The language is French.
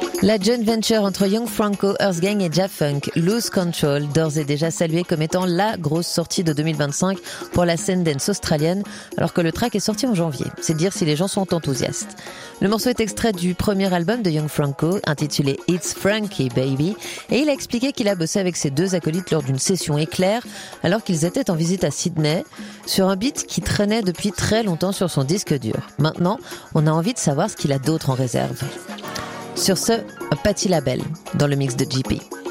La joint venture entre Young Franco, Earth Gang et J-Funk, Lose Control, d'ores et déjà saluée comme étant la grosse sortie de 2025 pour la scène dance australienne, alors que le track est sorti en janvier. C'est dire si les gens sont enthousiastes. Le morceau est extrait du premier album de Young Franco, intitulé It's Frankie Baby, et il a expliqué qu'il a bossé avec ses deux acolytes lors d'une session éclair, alors qu'ils étaient en visite à Sydney, sur un beat qui traînait depuis très longtemps sur son disque dur. Maintenant, on a envie de savoir ce qu'il a d'autre en réserve. Sur ce, Patti LaBelle, dans le mix de JP.